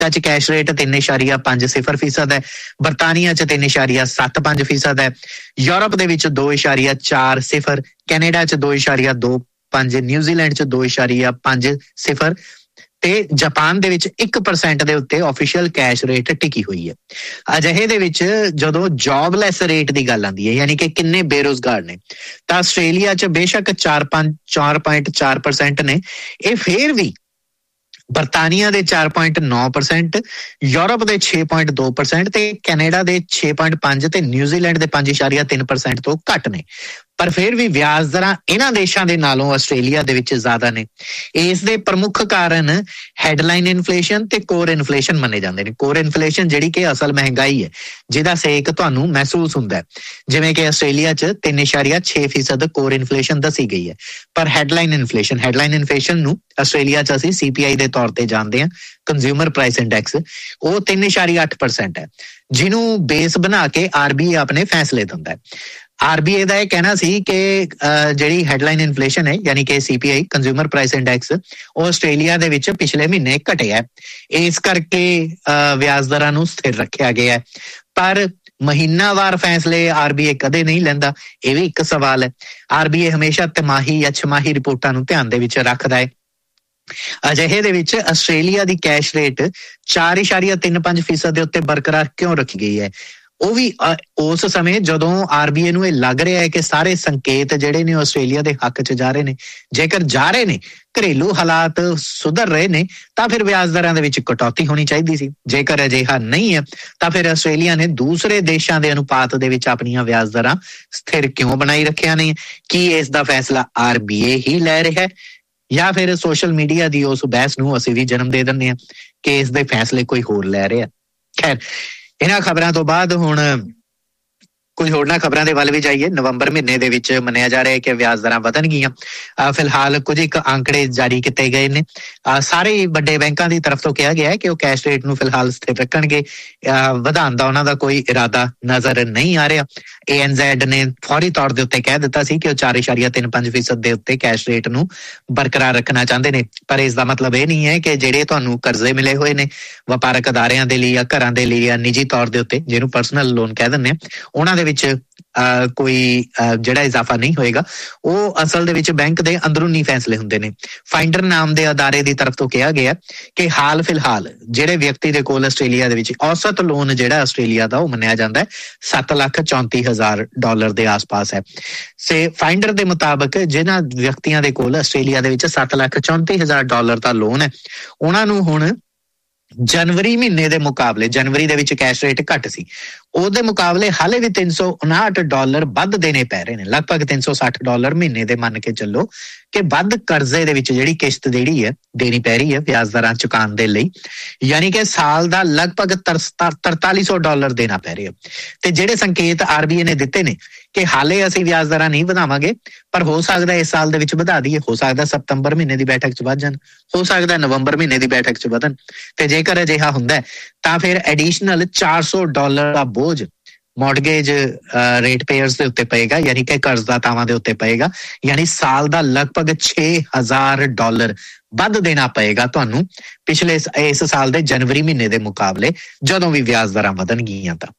ਚ cash rate 3.50% ਹੈ, ਬਰਤਾਨੀਆ ਚ 3.75% ਹੈ, ਯੂਰਪ ਦੇ ਵਿੱਚ 2.40, ਕੈਨੇਡਾ ਚ 2.25, ਨਿਊਜ਼ੀਲੈਂਡ ਚ 2.50 ਤੇ ਜਾਪਾਨ ਦੇ ਵਿੱਚ 1% ਦੇ ਉੱਤੇ ਆਫੀਸ਼ੀਅਲ ਕੈਸ਼ ਰੇਟ ਟਿਕੀ ਹੋਈ ਹੈ। ਅਜਿਹੇ ਦੇ ਵਿੱਚ ਜਦੋਂ ਜੌਬਲੈਸ ਰੇਟ ਦੀ ਗੱਲ ਆਉਂਦੀ ਹੈ, ਯਾਨੀ ਕਿ ਕਿੰਨੇ ਬੇਰੁਜ਼ਗਾਰ ਨੇ, ਤਾਂ ਆਸਟ੍ਰੇਲੀਆ ਚ ਬੇਸ਼ੱਕ 4.4% ਨੇ, ਇਹ ਫੇਰ ਵੀ ਬਰਤਾਨੀਆ ਦੇ 4.9%, ਯੂਰਪ ਦੇ 6.2% ਤੇ ਕੈਨੇਡਾ ਦੇ 6.5 ਤੇ ਨਿਊਜ਼ੀਲੈਂਡ ਦੇ 5.3% ਤੋਂ ਘੱਟ ਨੇ। ਪਰ ਫਿਰ ਵੀ ਵਿਆਜ ਦਰਾਂ ਇਹਨਾਂ ਦੇਸ਼ਾਂ ਦੇ ਨਾਲੋਂ ਆਸਟ੍ਰੇਲੀਆ ਦੇ ਵਿੱਚ ਜ਼ਿਆਦਾ ਨੇ। ਇਸ ਦੇ ਪ੍ਰਮੁੱਖ ਕਾਰਨ ਹੈਡਲਾਈਨ ਇਨਫਲੇਸ਼ਨ ਤੇ ਕੋਰ ਇਨਫਲੇਸ਼ਨ ਮੰਨੇ ਜਾਂਦੇ ਨੇ। ਕੋਰ ਇਨਫਲੇਸ਼ਨ ਜਿਹੜੀ ਕਿ ਅਸਲ ਮਹਿੰਗਾਈ ਹੈ, ਜਿਹਦਾ ਸੇਕ ਤੁਹਾਨੂੰ ਮਹਿਸੂਸ ਹੁੰਦਾ ਹੈ, ਜਿਵੇਂ ਕਿ ਆਸਟ੍ਰੇਲੀਆ 'ਚ 3.6% ਕੋਰ ਇਨਫਲੇਸ਼ਨ ਦੱਸੀ ਗਈ ਹੈ। ਪਰ ਹੈਡਲਾਈਨ ਇਨਫਲੇਸ਼ਨ ਨੂੰ ਆਸਟ੍ਰੇਲੀਆ 'ਚ ਅਸੀਂ CPI ਦੇ ਤੌਰ ਤੇ ਜਾਣਦੇ ਹਾਂ, ਕੰਜ਼ਿਊਮਰ ਪ੍ਰਾਈਸ ਇੰਡੈਕਸ, ਉਹ 3.8% ਹੈ, ਜਿਹਨੂੰ ਬੇਸ ਬਣਾ ਕੇ RBA ਆਪਣੇ ਫੈਸਲੇ ਦਿੰਦਾ ਹੈ। RBA ਦਾ ਇਹ ਕਹਿਣਾ ਸੀ ਕਿ ਜਿਹੜੀ ਹੈਡਲਾਈਨ ਇਨਫਲੇਸ਼ਨ ਹੈ, ਯਾਨੀ ਕਿ CPI ਕੰਜ਼ਿਊਮਰ ਪ੍ਰਾਈਸ ਇੰਡੈਕਸ, ਉਹ ਆਸਟ੍ਰੇਲੀਆ ਦੇ ਵਿੱਚ ਪਿਛਲੇ ਮਹੀਨੇ ਘਟਿਆ, ਇਸ ਕਰਕੇ ਵਿਆਜ ਦਰਾਂ ਨੂੰ ਸਥਿਰ ਰੱਖਿਆ ਗਿਆ। ਪਰ ਮਹੀਨਾਵਾਰ ਫੈਸਲੇ RBA ਕਦੇ ਨਹੀਂ ਲੈਂਦਾ, ਇਹ ਵੀ ਇੱਕ ਸਵਾਲ ਹੈ। RBA ਹਮੇਸ਼ਾ ਤਿਮਾਹੀ ਜਾਂ ਛਮਾਹੀ ਰਿਪੋਰਟਾਂ ਨੂੰ ਧਿਆਨ ਦੇ ਵਿੱਚ ਰੱਖਦਾ ਹੈ। ਅਜਿਹੇ ਦੇ ਵਿੱਚ ਆਸਟ੍ਰੇਲੀਆ ਦੀ ਕੈਸ਼ ਰੇਟ 4.35% ਦੇ ਉੱਤੇ ਬਰਕਰਾਰ ਕਿਉਂ ਰੱਖੀ ਗਈ ਹੈ? ਉਹ ਵੀ ਉਸ ਸਮੇਂ ਜਦੋਂ RBA ਨੂੰ ਇਹ ਲੱਗ ਰਿਹਾ ਹੈ ਕਿ ਸਾਰੇ ਸੰਕੇਤ ਜਿਹੜੇ ਨੇ ਆਸਟ੍ਰੇਲੀਆ ਦੇ ਹੱਕ 'ਚ ਜਾ ਰਹੇ ਨੇ। ਜੇਕਰ ਜਾ ਰਹੇ ਨੇ, ਘਰੇਲੂ ਹਾਲਾਤ ਸੁਧਰ ਰਹੇ ਨੇ, ਤਾਂ ਫਿਰ ਵਿਆਜ ਦਰਾਂ ਦੇ ਵਿੱਚ ਕਟੌਤੀ ਹੋਣੀ ਚਾਹੀਦੀ ਸੀ। ਜੇਕਰ ਅਜਿਹਾ ਨਹੀਂ ਹੈ ਤਾਂ ਫਿਰ ਆਸਟ੍ਰੇਲੀਆ ਨੇ ਦੂਸਰੇ ਦੇਸ਼ਾਂ ਦੇ ਅਨੁਪਾਤ ਦੇ ਵਿੱਚ ਆਪਣੀਆਂ ਵਿਆਜ ਦਰਾਂ ਸਥਿਰ ਕਿਉਂ ਬਣਾਈ ਰੱਖਿਆ ਨਹੀਂ? ਕੀ ਇਸ ਦਾ ਫੈਸਲਾ RBA ਹੀ ਲੈ ਰਿਹਾ ਹੈ, ਜਾਂ ਫਿਰ ਸੋਸ਼ਲ ਮੀਡੀਆ ਦੀ ਉਸ ਬਹਿਸ ਨੂੰ ਅਸੀਂ ਵੀ ਜਨਮ ਦੇ ਦਿੰਦੇ ਹਾਂ ਕਿ ਇਸ ਦੇ ਫੈਸਲੇ ਕੋਈ ਹੋਰ ਲੈ ਰਿਹਾ? ਖੈਰ, ਇਹਨਾਂ ਖਬਰਾਂ ਤੋਂ ਬਾਅਦ ਹੁਣ ਕੁਝ ਹੋਰਨਾਂ ਖਬਰਾਂ ਦੇ ਵੱਲ ਵੀ ਜਾਈਏ। ਨਵੰਬਰ ਮਹੀਨੇ ਦੇ ਵਿੱਚ ਮੰਨਿਆ ਜਾ ਰਿਹਾ ਹੈ ਕਿ ਵਿਆਜ ਦਰਾਂ ਵਧਣਗੀਆਂ। ਫਿਲਹਾਲ ਕੁਝ ਇੱਕ ਆંકੜੇ ਜਾਰੀ ਕੀਤੇ ਗਏ ਨੇ। ਸਾਰੇ ਵੱਡੇ ਬੈਂਕਾਂ ਦੀ ਤਰਫ ਤੋਂ ਕਿਹਾ ਗਿਆ ਹੈ ਕਿ ਉਹ ਕੈਸ਼ ਰੇਟ ਨੂੰ ਫਿਲਹਾਲ ਸਥਿਰ ਰੱਖਣਗੇ, ਵਧਾਉਣ ਦਾ ਉਹਨਾਂ ਦਾ ਕੋਈ ਇਰਾਦਾ ਨਜ਼ਰ ਨਹੀਂ ਆ ਰਿਹਾ। ANZ ਨੇ ਫੌਰੀ ਤੌਰ ਦੇ ਉੱਤੇ ਕਹਿ ਦਿੱਤਾ ਸੀ ਕਿ ਉਹ 4.35% ਦੇ ਉੱਤੇ ਕੈਸ਼ ਰੇਟ ਨੂੰ ਬਰਕਰਾਰ ਰੱਖਣਾ ਚਾਹੁੰਦੇ ਨੇ। ਪਰ ਇਸ ਦਾ ਮਤਲਬ ਇਹ ਨਹੀਂ ਹੈ ਕਿ ਜਿਹੜੇ ਤੁਹਾਨੂੰ ਕਰਜ਼ੇ ਮਿਲੇ ਹੋਏ ਨੇ ਵਪਾਰਕ ਅਦਾਰਿਆਂ ਦੇ ਲਈ ਜਾਂ ਘਰਾਂ ਦੇ ਲਈ ਜਾਂ ਨਿੱਜੀ ਤੌਰ ਦੇ ਉੱਤੇ, ਜਿਹਨੂੰ ਪਰਸਨਲ ਲੋਨ ਕਹਿ ਦਿੰਦੇ ਆ, ਉਹਨਾਂ ਦੇ ਵਿੱਚ ਕੋਈ ਜਿਹੜਾ ਇਜ਼ਾਫਾ ਨਹੀਂ ਹੋਏਗਾ। ਉਹ ਅਸਲ ਦੇ ਵਿੱਚ ਬੈਂਕ ਦੇ ਅੰਦਰੂਨੀ ਫੈਸਲੇ ਹੁੰਦੇ ਨੇ। ਫਾਈਂਡਰ ਨਾਮ ਦੇ ਅਦਾਰੇ ਦੀ ਤਰਫ ਤੋਂ ਕਿਹਾ ਗਿਆ ਕਿ ਹਾਲ ਫਿਲਹਾਲ ਜਿਹੜੇ ਵਿਅਕਤੀ ਦੇ ਕੋਲ ਆਸਟ੍ਰੇਲੀਆ ਦੇ ਵਿੱਚ ਔਸਤ ਲੋਨ ਜਿਹੜਾ ਆਸਟ੍ਰੇਲੀਆ ਦਾ ਉਹ ਮੰਨਿਆ ਜਾਂਦਾ ਹੈ $7,34,000 ਦੇ ਆਸ-ਪਾਸ ਹੈ। ਫਾਈਂਡਰ ਦੇ ਮੁਤਾਬਕ ਜਿਹਨਾਂ ਵਿਅਕਤੀਆਂ ਦੇ ਕੋਲ ਆਸਟ੍ਰੇਲੀਆ ਦੇ ਵਿੱਚ $7,34,000 ਦਾ ਲੋਨ ਹੈ, ਉਹਨਾਂ ਨੂੰ ਹੁਣ ਜਨਵਰੀ ਮਹੀਨੇ ਦੇ ਮੁਕਾਬਲੇ, ਜਨਵਰੀ ਦੇ ਵਿੱਚ ਕੈਸ਼ ਰੇਟ ਘੱਟ ਸੀ, ਉਹਦੇ ਮੁਕਾਬਲੇ ਹਾਲੇ ਵੀ $359 ਵੱਧ ਦੇਣੇ ਪੈ ਰਹੇ ਨੇ। ਲਗਭਗ $360 ਮਹੀਨੇ ਦੇ ਮੰਨ ਕੇ ਚੱਲੋ ਕਿ ਵੱਧ ਕਰਜ਼ੇ ਦੇ ਵਿੱਚ ਜਿਹੜੀ ਕਿਸ਼ਤ ਜਿਹੜੀ ਹੈ ਦੇਣੀ ਪੈ ਰਹੀ ਹੈ ਵਿਆਜ ਦਰਾਂ ਚੁਕਾਉਣ ਦੇ ਲਈ, ਯਾਨੀ ਕਿ ਸਾਲ ਦਾ ਲਗਭਗ $4,300 ਦੇਣਾ ਪੈ ਰਿਹਾ। ਤੇ ਜਿਹੜੇ ਸੰਕੇਤ RBA ਨੇ ਦਿੱਤੇ ਨੇ ਕਿ ਹਾਲੇ ਅਸੀਂ ਵਿਆਜ ਦਰਾਂ ਨਹੀਂ ਵਧਾਵਾਂਗੇ, ਪਰ ਹੋ ਸਕਦਾ ਇਸ ਸਾਲ ਦੇ ਵਿੱਚ ਵਧਾ ਦਈਏ, ਹੋ ਸਕਦਾ ਸਤੰਬਰ ਮਹੀਨੇ ਦੀ ਬੈਠਕ 'ਚ ਵੱਧ ਜਾਣ, ਹੋ ਸਕਦਾ ਨਵੰਬਰ ਮਹੀਨੇ ਦੀ ਬੈਠਕ 'ਚ ਵਧਣ। ਤੇ ਜੇਕਰ ਅਜਿਹਾ ਹੁੰਦਾ ਤਾਂ ਫਿਰ ਐਡੀਸ਼ਨਲ $400 ਦਾ ਬੋਝ ਮੌਰਗੇਜ ਰੇਟ ਪੇਅਰਸ ਦੇ ਉੱਤੇ ਪਏਗਾ, ਯਾਨੀ ਕਿ ਕਰਜ਼ਦਾਤਾਵਾਂ ਦੇ ਉੱਤੇ ਪਏਗਾ। ਯਾਨੀ ਸਾਲ ਦਾ ਲਗਭਗ $6,000 ਵੱਧ ਦੇਣਾ ਪਏਗਾ ਤੁਹਾਨੂੰ ਪਿਛਲੇ ਇਸ ਸਾਲ ਦੇ ਜਨਵਰੀ ਮਹੀਨੇ ਦੇ ਮੁਕਾਬਲੇ, ਜਦੋਂ ਵੀ ਵਿਆਜ ਦਰਾਂ ਵਧਣਗੀਆਂ। ਤਾਂ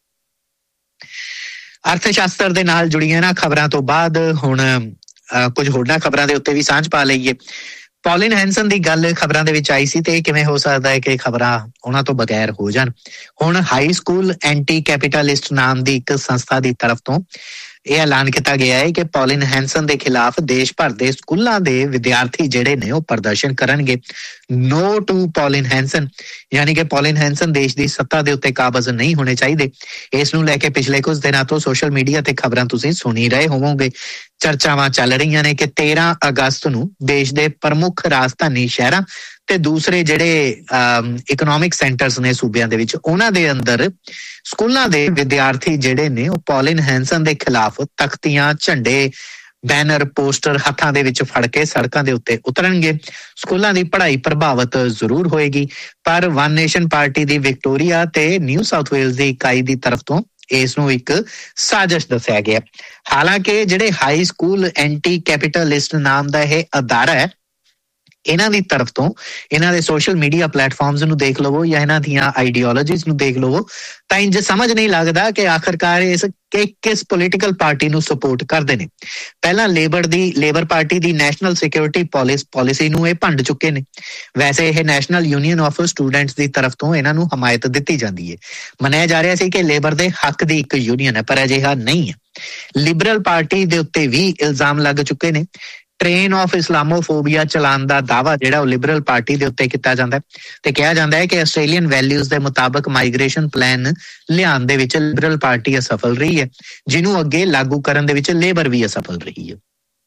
ਅਰਥ ਸ਼ਾਸਤਰ ਦੇ ਨਾਲ ਜੁੜੀਆਂ ਇਹਨਾਂ ਖਬਰਾਂ ਤੋਂ ਬਾਅਦ ਹੁਣ ਕੁਝ ਹੋਰਨਾਂ ਖਬਰਾਂ ਦੇ ਉੱਤੇ ਵੀ ਸਾਂਝ ਪਾ ਲਈਏ। ਪੌਲਿਨ ਹੈਂਸਨ ਦੀ ਗੱਲ ਖਬਰਾਂ ਦੇ ਵਿੱਚ ਆਈ ਸੀ ਤੇ ਕਿਵੇਂ ਹੋ ਸਕਦਾ ਹੈ ਕਿ ਖਬਰਾਂ ਉਹਨਾਂ ਤੋਂ ਬਗੈਰ ਹੋ ਜਾਣ। ਹੁਣ ਹਾਈ ਸਕੂਲ ਐਂਟੀ ਕੈਪੀਟਲਿਸਟ ਨਾਮ ਦੀ ਇੱਕ ਸੰਸਥਾ ਦੀ ਤਰਫ ਤੋਂ ਇਹ ਐਲਾਨ ਕੀਤਾ ਗਿਆ ਹੈ ਕਿ ਪੌਲਿਨ ਹੈਂਸਨ ਦੇ ਖਿਲਾਫ ਦੇਸ਼ ਭਰ ਦੇ ਸਕੂਲਾਂ ਦੇ ਵਿਦਿਆਰਥੀ ਜਿਹੜੇ ਨੇ ਉਹ ਪ੍ਰਦਰਸ਼ਨ ਕਰਨਗੇ। ਨੋ ਟੂ ਪੌਲਿਨ ਹੈਂਸਨ, ਯਾਨੀ ਕਿ ਪੌਲਿਨ ਹੈਂਸਨ ਦੇਸ਼ ਦੀ ਸੱਤਾ ਦੇ ਉੱਤੇ ਕਾਬਜ਼ ਨਹੀਂ ਹੋਣੇ ਚਾਹੀਦੇ। ਇਸ ਨੂੰ ਲੈ ਕੇ ਪਿਛਲੇ ਕੁਝ ਦਿਨਾਂ ਤੋਂ ਸੋਸ਼ਲ ਮੀਡੀਆ ਤੇ ਖਬਰਾਂ ਤੁਸੀਂ ਸੁਣੀ ਰਹੇ ਹੋਵੋਗੇ। ਚਰਚਾਵਾਂ ਚੱਲ ਰਹੀਆਂ ਨੇ ਕਿ 13 ਅਗਸਤ ਨੂੰ ਦੇਸ਼ ਦੇ ਪ੍ਰਮੁੱਖ ਰਾਜਧਾਨੀ ਸ਼ਹਿਰਾਂ ਤੇ ਦੂਸਰੇ ਜਿਹੜੇ ਇਕਨੋਮਿਕ ਸੈਂਟਰਸ ਨੇ ਸੂਬਿਆਂ ਦੇ ਵਿੱਚ, ਉਹਨਾਂ ਦੇ ਅੰਦਰ ਸਕੂਲਾਂ ਦੇ ਵਿਦਿਆਰਥੀ ਜਿਹੜੇ ਨੇ ਉਹ ਪੌਲਿਨ ਹੈਂਸਨ ਦੇ ਖਿਲਾਫ ਤਖਤੀਆਂ, ਝੰਡੇ, ਬੈਨਰ, ਪੋਸਟਰ ਹੱਥਾਂ ਦੇ ਵਿੱਚ ਫੜ ਕੇ ਸੜਕਾਂ ਦੇ ਉੱਤੇ ਉਤਰਨਗੇ। ਸਕੂਲਾਂ ਦੀ ਪੜ੍ਹਾਈ ਪ੍ਰਭਾਵਿਤ ਜ਼ਰੂਰ ਹੋਏਗੀ, ਪਰ ਵਨ ਨੇਸ਼ਨ ਪਾਰਟੀ ਦੀ ਵਿਕਟੋਰੀਆ ਤੇ ਨਿਊ ਸਾਊਥ ਵੇਲਜ਼ ਦੀ ਇਕਾਈ ਦੀ ਤਰਫ ਤੋਂ ਇਸ ਨੂੰ ਇੱਕ ਸਾਜ਼ਿਸ਼ ਦੱਸਿਆ ਗਿਆ। ਹਾਲਾਂਕਿ ਜਿਹੜੇ ਹਾਈ ਸਕੂਲ ਐਂਟੀ ਕੈਪੀਟਲਿਸਟ ਨਾਮ ਦਾ ਇਹ ਅਦਾਰਾ ਹੈ, ਇਹਨਾਂ ਦੀ ਤਰਫ ਤੋਂ ਇਹਨਾਂ ਦੇ ਸੋਸ਼ਲ ਮੀਡੀਆ ਪਲੇਟਫਾਰਮਸ ਨੂੰ ਦੇਖ ਲਵੋ ਜਾਂ ਇਹਨਾਂ ਦੀਆਂ ਆਈਡੀਓਲੋਜੀਜ਼ ਨੂੰ ਦੇਖ ਲਵੋ ਤਾਂ ਇੰਜ ਸਮਝ ਨਹੀਂ ਲੱਗਦਾ ਕਿ ਆਖਰਕਾਰ ਇਸ ਕਿਸ ਪੋਲੀਟੀਕਲ ਪਾਰਟੀ ਨੂੰ ਸਪੋਰਟ ਕਰਦੇ ਨੇ। ਪਹਿਲਾਂ ਲੇਬਰ ਪਾਰਟੀ ਦੀ ਨੈਸ਼ਨਲ ਸਿਕਿਉਰਿਟੀ ਪਾਲਿਸੀ ਨੂੰ ਇਹ ਭੰਡ ਚੁੱਕੇ ਨੇ। ਵੈਸੇ ਇਹ ਨੈਸ਼ਨਲ ਯੂਨੀਅਨ ਆਫ ਸਟੂਡੈਂਟਸ ਦੀ ਤਰਫ ਤੋਂ ਇਹਨਾਂ ਨੂੰ ਹਮਾਇਤ ਦਿੱਤੀ ਜਾਂਦੀ ਹੈ। ਮੰਨਿਆ ਜਾ ਰਿਹਾ ਸੀ ਕਿ ਲੇਬਰ ਦੇ ਹੱਕ ਦੀ ਇੱਕ ਯੂਨੀਅਨ ਹੈ, ਪਰ ਅਜਿਹਾ ਨਹੀਂ ਹੈ। ਲਿਬਰਲ ਪਾਰਟੀ ਦੇ ਉੱਤੇ ਵੀ ਇਲਜ਼ਾਮ ਲੱਗ ਚੁੱਕੇ ਨੇ। ਟ੍ਰੇਨ ਆਫ ਇਸਲਾਮੋਫੋਬੀਆ ਚਲਾਉਣ ਦਾ ਦਾਅਵਾ ਜਿਹੜਾ ਉਹ ਲਿਬਰਲ ਪਾਰਟੀ ਦੇ ਉੱਤੇ ਕੀਤਾ ਜਾਂਦਾ ਹੈ ਤੇ ਕਿਹਾ ਜਾਂਦਾ ਹੈ ਕਿ ਆਸਟ੍ਰੇਲੀਅਨ ਵੈਲਿਊਜ਼ ਦੇ ਮੁਤਾਬਕ ਮਾਈਗ੍ਰੇਸ਼ਨ ਪਲਾਨ ਲਿਆਉਣ ਦੇ ਵਿੱਚ ਲਿਬਰਲ ਪਾਰਟੀ ਅਸਫਲ ਰਹੀ ਹੈ, ਜਿਹਨੂੰ ਅੱਗੇ ਲਾਗੂ ਕਰਨ ਦੇ ਵਿੱਚ ਲੇਬਰ ਵੀ ਅਸਫਲ ਰਹੀ ਹੈ।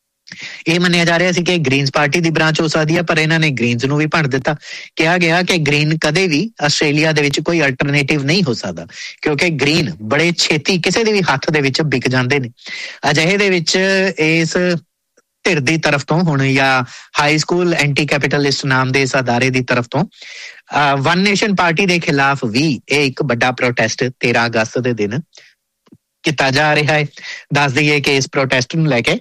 ਇਹ ਮੰਨਿਆ ਜਾ ਰਿਹਾ ਸੀ ਕਿ ਗ੍ਰੀਨਸ ਪਾਰਟੀ ਦੀ ਬ੍ਰਾਂਚ ਹੋ ਸਕਦੀ ਹੈ, ਪਰ ਇਹਨਾਂ ਨੇ ਗ੍ਰੀਨਸ ਨੂੰ ਵੀ ਭੰਡ ਦਿੱਤਾ। ਕਿਹਾ ਗਿਆ ਕਿ ਗ੍ਰੀਨ ਕਦੇ ਵੀ ਆਸਟ੍ਰੇਲੀਆ ਦੇ ਵਿੱਚ ਕੋਈ ਅਲਟਰਨੇਟਿਵ ਨਹੀਂ ਹੋ ਸਕਦਾ, ਕਿਉਂਕਿ ਗ੍ਰੀਨ ਬੜੇ ਛੇਤੀ ਕਿਸੇ ਦੇ ਵੀ ਹੱਥ ਦੇ ਵਿੱਚ ਵਿਕ ਜਾਂਦੇ ਨੇ। ਅਜਿਹੇ ਦੇ ਵਿੱਚ ਇਸ ਧਿਰ ਦੀ ਤਰਫ ਤੋਂ ਹੁਣ ਜਾਂ ਹਾਈ ਸਕੂਲ ਐਂਟੀ ਕੈਪੀਟਲਿਸਟ ਨਾਮ ਦੇ ਇਸ ਅਦਾਰੇ ਦੀ ਤਰਫ ਤੋਂ ਵਨ ਨੇਸ਼ਨ ਪਾਰਟੀ ਦੇ ਖਿਲਾਫ ਵੀ ਇਹ ਇੱਕ ਵੱਡਾ ਪ੍ਰੋਟੈਸਟ 13 ਅਗਸਤ ਦੇ ਦਿਨ ਕੀਤਾ ਜਾ ਰਿਹਾ ਹੈ। ਦੱਸ ਦਈਏ ਕਿ ਇਸ ਪ੍ਰੋਟੈਸਟ ਨੂੰ ਲੈ ਕੇ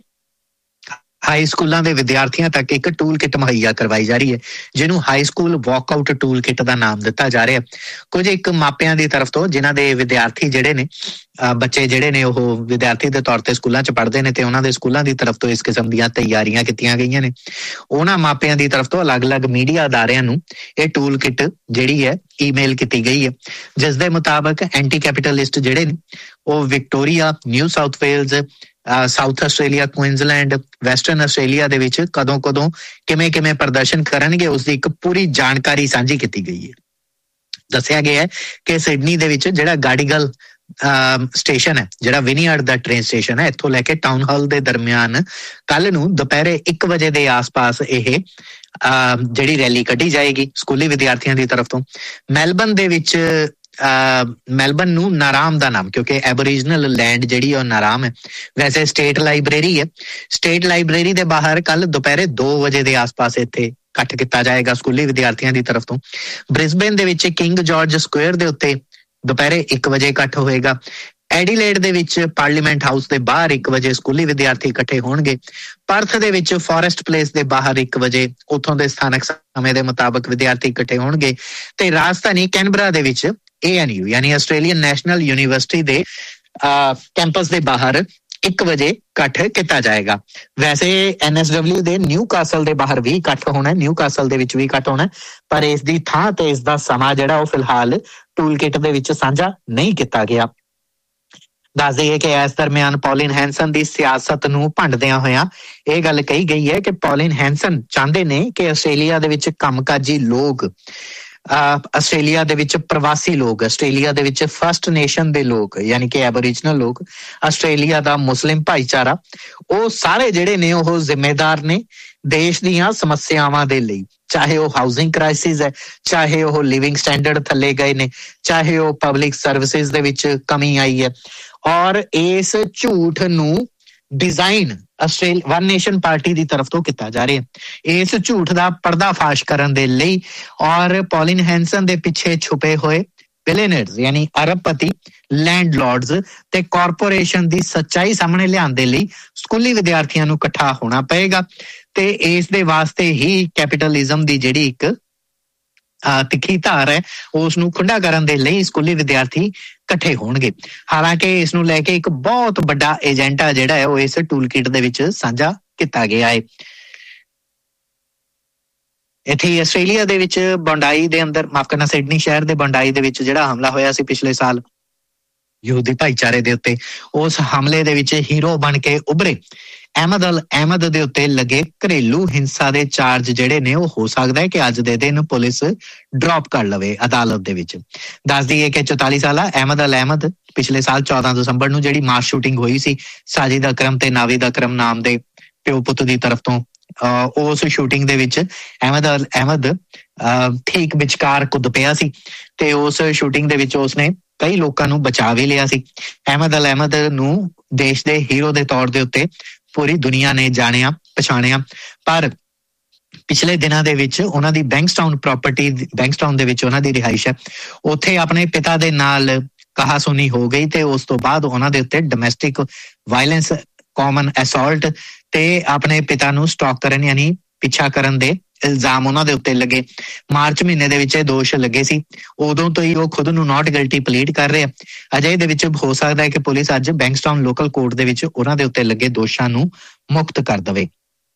ਹਾਈ ਸਕੂਲਾਂ ਦੇ ਵਿਦਿਆਰਥੀਆਂ ਤੱਕ ਇੱਕ ਟੂਲ ਕਿੱਟ ਮੁਹੱਈਆ ਕਰਵਾਈ ਜਾ ਰਹੀ ਹੈ, ਜਿਹਨੂੰ high school walkout tool kit ਦਾ ਨਾਮ ਦਿੱਤਾ ਜਾ ਰਿਹਾ। ਕੁਝ ਇੱਕ ਮਾਪਿਆਂ ਦੀ ਤਰਫ ਤੋਂ ਜਿਨ੍ਹਾਂ ਦੇ ਵਿਦਿਆਰਥੀ ਜਿਹੜੇ ਨੇ ਬੱਚੇ ਜਿਹੜੇ ਨੇ ਉਹ ਵਿਦਿਆਰਥੀ ਦੇ ਤੌਰ ਤੇ ਸਕੂਲਾਂ 'ਚ ਪੜ੍ਹਦੇ ਨੇ ਤੇ ਉਹਨਾਂ ਦੇ ਸਕੂਲਾਂ ਦੀ ਤਰਫ ਤੋਂ ਇਸ ਕਿਸਮ ਦੀਆਂ ਤਿਆਰੀਆਂ ਕੀਤੀਆਂ ਗਈਆਂ ਨੇ। ਉਹਨਾਂ ਮਾਪਿਆਂ ਦੀ ਤਰਫ ਤੋਂ ਅਲੱਗ-ਅਲੱਗ ਮੀਡੀਆ ਅਦਾਰਿਆਂ ਨੂੰ ਇਹ ਟੂਲ ਕਿੱਟ ਜਿਹੜੀ ਹੈ ਈਮੇਲ ਕੀਤੀ ਗਈ ਹੈ, ਜਿਸ ਦੇ ਮੁਤਾਬਕ ਐਂਟੀ ਕੈਪੀਟਲਿਸਟ ਜਿਹੜੇ ਨੇ ਉਹ Victoria, new south Wales, south Australia, Queensland, western Australia ਦੇ ਵਿੱਚ ਕਦੋਂ ਕਿਵੇਂ ਪ੍ਰਦਰਸ਼ਨ ਕਰਨਗੇ ਉਸ ਦੀ ਇੱਕ ਪੂਰੀ ਜਾਣਕਾਰੀ ਸਾਂਝੀ ਕੀਤੀ ਗਈ ਹੈ। ਦੱਸਿਆ ਗਿਆ ਹੈ ਕਿ ਸਿਡਨੀ ਦੇ ਵਿੱਚ ਜਿਹੜਾ ਗਾਡੀਗਲ ਸਟੇਸ਼ਨ ਹੈ, ਜਿਹੜਾ ਵਿਨੀਅਰਡ ਦਾ ਟ੍ਰੇਨ ਸਟੇਸ਼ਨ ਹੈ, ਇੱਥੋਂ ਲੈ ਕੇ ਟਾਊਨ ਹਾਲ ਦੇ ਦਰਮਿਆਨ ਕੱਲ ਨੂੰ ਦੁਪਹਿਰੇ 1 ਵਜੇ ਦੇ ਆਸ-ਪਾਸ ਇਹ ਜਿਹੜੀ ਰੈਲੀ ਕੱਢੀ ਜਾਏਗੀ ਸਕੂਲੀ ਵਿਦਿਆਰਥੀਆਂ ਦੀ ਤਰਫ ਤੋਂ। ਮੈਲਬਨ ਨੂੰ ਨਾਰਾਮ ਦਾ ਨਾਮ, ਕਿਉਂਕਿ ਐਬੋਰੀਜਨਲ ਲੈਂਡ ਜਿਹੜੀ ਉਹ ਨਾਰਾਮ ਹੈ। ਵੈਸੇ ਸਟੇਟ ਲਾਇਬ੍ਰੇਰੀ ਹੈ, ਸਟੇਟ ਲਾਇਬ੍ਰੇਰੀ ਦੇ ਬਾਹਰ ਕੱਲ ਦੁਪਹਿਰੇ 2 ਵਜੇ ਦੇ ਆਸ-ਪਾਸ ਇੱਥੇ ਇਕੱਠ ਕੀਤਾ ਜਾਏਗਾ ਸਕੂਲੀ ਵਿਦਿਆਰਥੀਆਂ ਦੀ ਤਰਫ ਤੋਂ। ਬ੍ਰਿਸਬੇਨ ਦੇ ਵਿੱਚ ਕਿੰਗ ਜਾਰਜ ਸਕੁਏਅਰ ਦੇ ਉੱਤੇ ਦੁਪਹਿਰੇ 1 ਵਜੇ ਇਕੱਠ ਹੋਏਗਾ। ਐਡੀਲੇਡ ਦੇ ਵਿੱਚ ਪਾਰਲੀਮੈਂਟ ਹਾਊਸ ਦੇ ਬਾਹਰ 1 ਵਜੇ ਸਕੂਲੀ ਵਿਦਿਆਰਥੀ ਇਕੱਠੇ ਹੋਣਗੇ। ਪਰਥ ਦੇ ਵਿੱਚ ਫੋਰੈਸਟ ਪਲੇਸ ਦੇ ਬਾਹਰ 1 ਵਜੇ ਉੱਥੋਂ ਦੇ ਸਥਾਨਕ ਸਮੇਂ ਦੇ ਮੁਤਾਬਕ ਵਿਦਿਆਰਥੀ ਇਕੱਠੇ ਹੋਣਗੇ ਤੇ ਰਾਜਧਾਨੀ ਕੈਨਬਰਾ ਦੇ ਵਿੱਚ ANU ਯਾਨੀ ਆਸਟ੍ਰੇਲੀਅਨ ਨੈਸ਼ਨਲ ਯੂਨੀਵਰਸਿਟੀ ਦੇ ਕੈਂਪਸ ਦੇ ਬਾਹਰ 1 ਵਜੇ ਇਕੱਠ ਕੀਤਾ ਜਾਏਗਾ। ਵੈਸੇ NSW ਦੇ ਨਿਊ ਕਾਸਲ ਦੇ ਬਾਹਰ ਵੀ ਇਕੱਠ ਹੋਣਾ, ਨਿਊ ਕਾਸਲ ਦੇ ਵਿੱਚ ਵੀ ਇਕੱਠ ਹੋਣਾ, ਪਰ ਇਸ ਦੀ ਥਾਂ ਤੇ ਇਸ ਦਾ ਸਮਾਂ ਜਿਹੜਾ ਉਹ ਫਿਲਹਾਲ ਟੂਲ ਕਿੱਟ ਦੇ ਵਿੱਚ ਸਾਂਝਾ ਨਹੀਂ ਕੀਤਾ ਗਿਆ। ਦੱਸ ਦਈਏ ਕਿ ਇਸ ਦਰਮਿਆਨ ਪੌਲਿਨ ਹੈਂਸਨ ਦੀ ਸਿਆਸਤ ਨੂੰ ਭੰਡਦਿਆਂ ਹੋਇਆਂ ਇਹ ਗੱਲ ਕਹੀ ਗਈ ਹੈ ਕਿ ਪੌਲਿਨ ਹੈਂਸਨ ਚਾਹੁੰਦੇ ਨੇ ਕਿ ਆਸਟ੍ਰੇਲੀਆ ਦੇ ਵਿੱਚ ਕੰਮਕਾਜੀ ਲੋਕ, ਆਸਟ੍ਰੇਲੀਆ ਦੇ ਵਿੱਚ ਪ੍ਰਵਾਸੀ ਲੋਕ, ਆਸਟ੍ਰੇਲੀਆ ਦੇ ਵਿੱਚ ਫਸਟ ਨੇਸ਼ਨ ਦੇ ਲੋਕ ਯਾਨੀ ਕਿ ਐਬੋਰੀਜਨਲ ਲੋਕ, ਆਸਟ੍ਰੇਲੀਆ ਦਾ ਮੁਸਲਿਮ ਭਾਈਚਾਰਾ, ਉਹ ਸਾਰੇ ਜਿਹੜੇ ਨੇ ਉਹ ਜ਼ਿੰਮੇਦਾਰ ਨੇ ਦੇਸ਼ ਦੀਆਂ ਸਮੱਸਿਆਵਾਂ ਦੇ ਲਈ। ਚਾਹੇ ਉਹ ਹਾਊਸਿੰਗ ਕ੍ਰਾਈਸਿਸ ਹੈ, ਚਾਹੇ ਉਹ ਲਿਵਿੰਗ ਸਟੈਂਡਰਡ ਥੱਲੇ ਗਏ ਨੇ, ਚਾਹੇ ਉਹ ਪਬਲਿਕ ਸਰਵਿਸਿਜ਼ ਦੇ ਵਿੱਚ ਕਮੀ ਆਈ ਹੈ। ਔਰ ਇਸ ਝੂਠ ਨੂੰ ਡਿਜ਼ਾਈਨ ਵਨ ਨੇਸ਼ਨ ਪਾਰਟੀ ਦੀ ਤਰਫ ਤੋਂ ਕੀਤਾ ਜਾ ਰਿਹਾ ਹੈ। ਇਸ ਝੂਠ ਦਾ ਪਰਦਾਫਾਸ਼ ਕਰਨ ਦੇ ਲਈ ਔਰ ਪੌਲਿਨ ਹੈਂਸਨ ਦੇ ਪਿੱਛੇ ਛੁਪੇ ਹੋਏ ਬਿਲੀਅਨਰਜ਼ ਯਾਨੀ ਅਰਬਪਤੀ, ਲੈਂਡਲੌਰਡਸ ਤੇ ਕਾਰਪੋਰੇਸ਼ਨ ਦੀ ਸੱਚਾਈ ਸਾਹਮਣੇ ਲਿਆਉਣ ਦੇ ਲਈ ਸਕੂਲੀ ਵਿਦਿਆਰਥੀਆਂ ਨੂੰ ਇਕੱਠਾ ਹੋਣਾ ਪਏਗਾ ਤੇ ਇਸ ਦੇ ਵਾਸਤੇ ਹੀ ਕੈਪੀਟਲਿਜ਼ਮ ਦੀ ਜਿਹੜੀ ਇੱਕ ਤਿੱਖੀ ਧਾਰ ਹੈ ਉਸ ਨੂੰ ਖੁੱਡਾ ਕਰਨ ਦੇ ਲਈ ਸਕੂਲੀ ਵਿਦਿਆਰਥੀ ਇਕੱਠੇ ਹੋਣਗੇ। ਹਾਲਾਂਕਿ ਇਸ ਨੂੰ ਲੈ ਕੇ ਇੱਕ ਬਹੁਤ ਵੱਡਾ ਏਜੰਡਾ ਜਿਹੜਾ ਹੈ ਉਹ ਇਸ ਟੂਲ ਕਿੱਟ ਦੇ ਵਿੱਚ ਸਾਂਝਾ ਕੀਤਾ ਗਿਆ ਹੈ। ਇੱਥੇ ਆਸਟ੍ਰੇਲੀਆ ਦੇ ਵਿੱਚ ਬੰਡਾਈ ਦੇ ਅੰਦਰ, ਮਾਫ ਕਰਨਾ, ਸਿਡਨੀ ਸ਼ਹਿਰ ਦੇ ਬੰਡਾਈ ਦੇ ਵਿੱਚ ਜਿਹੜਾ ਹਮਲਾ ਹੋਇਆ ਸੀ ਪਿਛਲੇ ਸਾਲ ਯਹੂਦੀ ਭਾਈਚਾਰੇ ਦੇ ਉੱਤੇ, ਉਸ ਹਮਲੇ ਦੇ ਵਿੱਚ ਹੀਰੋ ਬਣ ਕੇ ਉੱਭਰੇ ਅਹਿਮਦ ਅਲ ਅਹਿਮਦ ਦੇ ਉੱਤੇ ਲੱਗੇ ਘਰੇਲੂ ਹਿੰਸਾ ਦੇ ਚਾਰਜ ਜਿਹੜੇ ਨੇ ਉਹ ਹੋ ਸਕਦਾ ਹੈ ਕਿ ਅੱਜ ਦੇ ਦਿਨ ਪੁਲਿਸ ਡ੍ਰੌਪ ਕਰ ਲਵੇ ਅਦਾਲਤ ਦੇ ਵਿੱਚ। ਦੱਸ ਦਈਏ ਕਿ 44 ਸਾਲਾ ਅਹਿਮਦ ਅਲ ਅਹਿਮਦ ਪਿਛਲੇ ਸਾਲ 14 ਦਸੰਬਰ ਨੂੰ ਜਿਹੜੀ ਮਾਸ ਸ਼ੂਟਿੰਗ ਹੋਈ ਸੀ ਸਾਜਿਦ ਅਕਰਮ ਤੇ ਨਾਵੀਦ ਅਕਰਮ ਨਾਮ ਦੇ ਪਿਓ ਪੁੱਤ ਦੀ ਤਰਫ ਤੋਂ, ਉਸ ਸ਼ੂਟਿੰਗ ਦੇ ਵਿੱਚ ਅਹਿਮਦ ਅਲ ਅਹਿਮਦ ਠੀਕ ਵਿਚਕਾਰ ਕੁੱਦ ਪਿਆ ਸੀ ਤੇ ਉਸ ਸ਼ੂਟਿੰਗ ਦੇ ਵਿੱਚ ਉਸਨੇ ਕਈ ਲੋਕਾਂ ਨੂੰ ਬਚਾ ਵੀ ਲਿਆ ਸੀ। ਅਹਿਮਦ ਅਲ ਅਹਿਮਦ ਨੂੰ ਦੇਸ਼ ਦੇ ਹੀਰੋ ਦੇ ਤੌਰ ਦੇ ਉੱਤੇ ਪੂਰੀ ਦੁਨੀਆ ਨੇ ਜਾਣਿਆ ਪਛਾਣਿਆ, ਪਰ ਪਿਛਲੇ ਦਿਨਾਂ ਦੇ ਵਿੱਚ ਉਹਨਾਂ ਦੀ ਬੈਂਕਸਟਾਊਨ ਪ੍ਰਾਪਰਟੀ, ਬੈਂਕਸਟਾਊਨ ਦੇ ਵਿੱਚ ਉਹਨਾਂ ਦੀ ਰਿਹਾਇਸ਼ ਹੈ, ਉੱਥੇ ਆਪਣੇ ਪਿਤਾ ਦੇ ਨਾਲ ਕਹਾਸੁਣੀ ਹੋ ਗਈ ਤੇ ਉਸ ਤੋਂ ਬਾਅਦ ਉਹਨਾਂ ਦੇ ਉੱਤੇ ਡੋਮੈਸਟਿਕ ਵਾਇਲੈਂਸ, ਕਾਮਨ ਅਸੌਲਟ ਤੇ ਆਪਣੇ ਪਿਤਾ ਨੂੰ ਸਟਾਕ ਕਰਨ ਯਾਨੀ ਪਿੱਛਾ ਕਰਨ ਦੇ ਇਲਜ਼ਾਮ ਉਹਨਾਂ ਦੇ ਉੱਤੇ ਲੱਗੇ। ਮਾਰਚ ਮਹੀਨੇ ਦੇ ਵਿੱਚ ਇਹ ਦੋਸ਼ ਲੱਗੇ ਸੀ, ਉਦੋਂ ਤੋਂ ਹੀ ਉਹ ਖੁਦ ਨੂੰ ਨਾਟ ਗਿਲਟੀ ਪਲੀਡ ਕਰ ਰਹੇ ਆ। ਅਜੇ ਦੇ ਵਿੱਚ ਹੋ ਸਕਦਾ ਹੈ ਕਿ ਪੁਲਿਸ ਅੱਜ ਬੈਂਕਸਟਾਊਨ ਲੋਕਲ ਕੋਰਟ ਦੇ ਵਿੱਚ ਉਹਨਾਂ ਦੇ ਉੱਤੇ ਲੱਗੇ ਦੋਸ਼ਾਂ ਨੂੰ ਮੁਕਤ ਕਰ ਦੇਵੇ।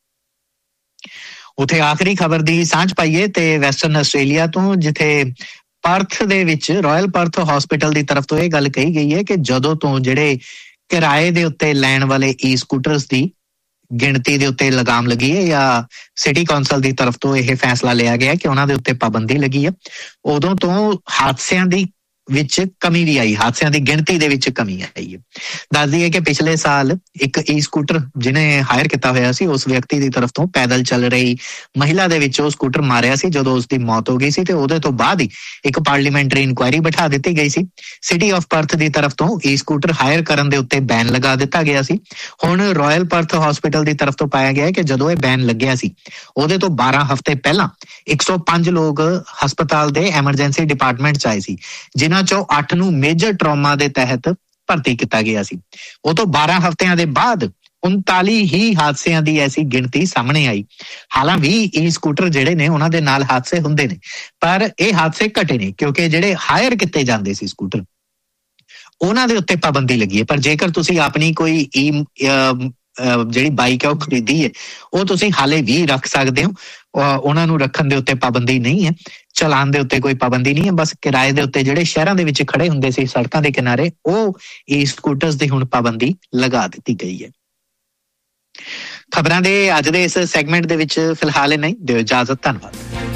ਉੱਥੇ ਆਖਰੀ ਖਬਰ ਦੀ ਸਾਂਝ ਪਾਈਏ ਤੇ ਵੈਸਟਰਨ ਆਸਟ੍ਰੇਲੀਆ ਤੋਂ, ਜਿੱਥੇ ਪਰਥ ਦੇ ਵਿੱਚ ਰਾਇਲ ਪਰਥ ਹਸਪੀਟਲ ਦੀ ਤਰਫ ਤੋਂ ਇਹ ਗੱਲ ਕਹੀ ਗਈ ਹੈ ਕਿ ਜਦੋਂ ਤੋਂ ਜਿਹੜੇ ਕਿਰਾਏ ਦੇ ਉੱਤੇ ਲੈਣ ਵਾਲੇ ਈ ਸਕੂਟਰਸ ਦੀ ਗਿਣਤੀ ਦੇ ਉੱਤੇ ਲਗਾਮ ਲੱਗੀ ਹੈ ਜਾਂ ਸਿਟੀ ਕੌਂਸਲ ਦੀ ਤਰਫ ਤੋਂ ਇਹ ਫੈਸਲਾ ਲਿਆ ਗਿਆ ਕਿ ਉਹਨਾਂ ਦੇ ਉੱਤੇ ਪਾਬੰਦੀ ਲੱਗੀ ਹੈ, ਉਦੋਂ ਤੋਂ ਹਾਦਸਿਆਂ ਦੀ ਵਿੱਚ ਕਮੀ ਵੀ ਆਈ, ਹਾਦਸਿਆਂ ਦੀ ਗਿਣਤੀ ਦੇ ਵਿੱਚ ਕਮੀ ਆਈ ਹੈ। ਦੱਸਦੀ ਹੈ ਕਿ ਪਿਛਲੇ ਸਾਲ ਇੱਕ ਈ ਸਕੂਟਰ ਜਿਹਨੇ ਹਾਇਰ ਕੀਤਾ ਹੋਇਆ ਸੀ ਉਸ ਵਿਅਕਤੀ ਦੀ ਤਰਫ ਤੋਂ ਪੈਦਲ ਚੱਲ ਰਹੀ ਮਹਿਲਾ ਦੇ ਵਿੱਚ ਉਹ ਸਕੂਟਰ ਮਾਰਿਆ ਸੀ ਜਦੋਂ ਉਸਦੀ ਮੌਤ ਹੋ ਗਈ ਸੀ, ਤੇ ਉਹਦੇ ਤੋਂ ਬਾਅਦ ਹੀ ਇੱਕ ਪਾਰਲੀਮੈਂਟਰੀ ਇਨਕੁਆਇਰੀ ਬਿਠਾ ਦਿੱਤੀ ਗਈ ਸੀ। ਸਿਟੀ ਆਫ ਪਰਥ ਦੀ ਤਰਫ ਤੋਂ ਈ ਸਕੂਟਰ ਹਾਇਰ ਕਰਨ ਦੇ ਉੱਤੇ ਬੈਨ ਲਗਾ ਦਿੱਤਾ ਗਿਆ ਸੀ। ਹੁਣ ਰਾਇਲ ਪਰਥ ਹਸਪੀਟਲ ਦੀ ਤਰਫ ਤੋਂ ਪਾਇਆ ਗਿਆ ਕਿ ਜਦੋਂ ਇਹ ਬੈਨ ਲੱਗਿਆ ਸੀ ਉਹਦੇ ਤੋਂ 12 ਹਫ਼ਤੇ ਪਹਿਲਾਂ 105 ਲੋਕ ਹਸਪਤਾਲ ਦੇ ਐਮਰਜੈਂਸੀ ਡਿਪਾਰਟਮੈਂਟ 'ਚ ਆਏ ਸੀ, ਜਿਨ੍ਹਾਂ ਚੋਂ 8 ਨੂੰ ਮੇਜਰ ਟਰਾਮਾ ਦੇ ਤਹਿਤ ਭਰਤੀ ਕੀਤਾ ਗਿਆ ਸੀ। ਉਹ ਤੋਂ 12 ਹਫ਼ਤਿਆਂ ਦੇ ਬਾਅਦ 39 ਹੀ ਹਾਦਸਿਆਂ ਦੀ ਐਸੀ ਗਿਣਤੀ ਸਾਹਮਣੇ ਆਈ। ਹਾਲਾਂਕਿ ਇਹ ਸਕੂਟਰ ਜਿਹੜੇ ਨੇ ਉਹਨਾਂ ਦੇ ਨਾਲ ਹਾਦਸੇ ਹੁੰਦੇ ਨੇ, ਪਰ ਇਹ ਹਾਦਸੇ ਘਟੇ ਨੇ ਕਿਉਂਕਿ ਜਿਹੜੇ ਹਾਇਰ ਕੀਤੇ ਜਾਂਦੇ ਸੀ ਸਕੂਟਰ ਉਹਨਾਂ ਦੇ ਉੱਤੇ ਪਾਬੰਦੀ ਲੱਗੀ ਹੈ। ਪਰ ਜੇਕਰ ਤੁਸੀਂ ਆਪਣੀ ਕੋਈ ਜਿਹੜੀ ਬਾਈਕ ਹੈ ਉਹ ਖਰੀਦੀ ਹੈ, ਉਹ ਤੁਸੀਂ ਹਾਲੇ ਵੀ ਰੱਖ ਸਕਦੇ ਹੋ, ਉਹਨਾਂ ਨੂੰ ਰੱਖਣ ਦੇ ਉੱਤੇ ਪਾਬੰਦੀ ਨਹੀਂ ਹੈ, ਚਲਾਨ ਦੇ ਉੱਤੇ ਕੋਈ ਪਾਬੰਦੀ ਨਹੀਂ ਹੈ। ਬਸ ਕਿਰਾਏ ਦੇ ਉੱਤੇ ਜਿਹੜੇ ਸ਼ਹਿਰਾਂ ਦੇ ਵਿੱਚ ਖੜੇ ਹੁੰਦੇ ਸੀ ਸੜਕਾਂ ਦੇ ਕਿਨਾਰੇ, ਉਹ ਈ ਸਕੂਟਰਸ ਦੀ ਹੁਣ ਪਾਬੰਦੀ ਲਗਾ ਦਿੱਤੀ ਗਈ ਹੈ। ਖਬਰਾਂ ਦੇ ਅੱਜ ਦੇ ਇਸ ਸੈਗਮੈਂਟ ਦੇ ਵਿੱਚ ਫਿਲਹਾਲ ਇਹ ਨਹੀਂ, ਦਿਓ ਇਜਾਜ਼ਤ, ਧੰਨਵਾਦ।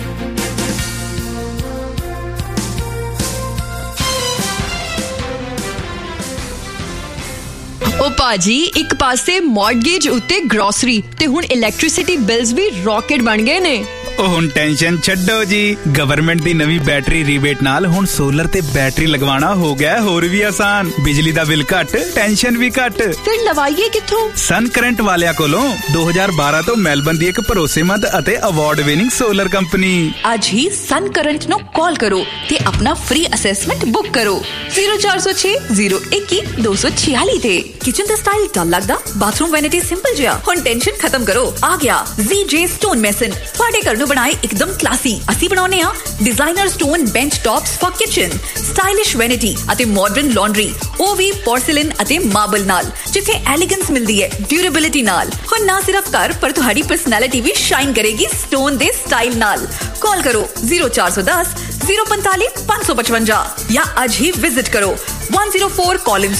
ਉਹ ਭਾਜੀ, ਇੱਕ ਪਾਸੇ ਮੌਰਗੇਜ ਉੱਤੇ ਗਰੋਸਰੀ ਤੇ ਹੁਣ ਇਲੈਕਟ੍ਰਿਸਿਟੀ ਬਿਲਸ ਵੀ ਰੌਕਟ ਬਣ ਗਏ ਨੇ। ਉਹ ਹੁਣ ਟੈਨਸ਼ਨ ਛੱਡੋ ਜੀ, ਗਵਰਨਮੈਂਟ ਦੀ ਨਵੀਂ ਬੈਟਰੀ ਰੀਬੇਟ ਨਾਲ ਹੁਣ ਸੋਲਰ ਤੇ ਬੈਟਰੀ ਲਗਵਾਉਣਾ ਹੋ ਗਿਆ ਹੋਰ ਵੀ ਆਸਾਨ। ਬਿਜਲੀ ਦਾ ਬਿੱਲ ਘੱਟ, ਟੈਨਸ਼ਨ ਵੀ ਘੱਟ। ਫਿਰ ਲਵਾਈਏ ਕਿੱਥੋਂ? ਸਨ ਕਰੰਟ ਵਾਲਿਆਂ ਕੋਲੋਂ। 2012 ਤੋਂ ਮੈਲਬਨ ਦੀ ਇੱਕ ਭਰੋਸੇਮੰਦ ਅਤੇ ਅਵਾਰਡ ਵਿਨਿੰਗ ਸੋਲਰ ਕੰਪਨੀ। ਅੱਜ ਹੀ ਸਨ ਕਰੰਟ ਨੂੰ ਕਾਲ ਕਰੋ ਤੇ ਆਪਣਾ ਫ੍ਰੀ ਅਸੈਸਮੈਂਟ ਬੁੱਕ ਕਰੋ 0406 021 246 ਤੇ। ਕਿਚਨ ਦਾ ਸਟਾਈਲ ਡਲ ਲੱਗਦਾ, ਬਾਥਰੂਮ ਵੈਨਿਟੀ ਸਿੰਪਲ ਜਿਹਾ, ਹੁਣ ਟੈਨਸ਼ਨ ਖਤਮ ਕਰੋ। ਆ ਗਿਆ ZJ ਸਟੋਨ ਮੈਸਨ, ਤੁਹਾਡੇ ਘਰ ਨੂੰ ਬਣਾਏ ਇੱਕਦਮ ਕਲਾਸੀ। ਅਸੀਂ ਬਣਾਉਨੇ ਆ designer stone bench tops for kitchen, stylish vanity ਅਤੇ ਮਾਡਰਨ ਲਾਂਡਰੀ, ਉਹ ਵੀ ਪੋਰਸਿਲਨ ਅਤੇ ਮਾਰਬਲ ਨਾਲ, ਜਿੱਥੇ ਐਲੀਗੈਂਸ ਮਿਲਦੀ ਹੈ ਡਿਊਰੇਬਿਲਿਟੀ ਨਾਲ। ਹੁਣ ਨਾ ਸਿਰਫ ਘਰ ਪਰ ਤੁਹਾਡੀ ਪਰਸਨੈਲਿਟੀ ਵੀ ਸ਼ਾਈਨ ਕਰੇਗੀ ਸਟੋਨ ਦੇ ਸਟਾਈਲ ਨਾਲ। ਕਾਲ ਕਰੋ 0410 045 555 ਜਾਂ ਅੱਜ ਹੀ ਵਿਜ਼ਿਟ ਕਰੋ 104 ਕਾਲਿੰਸ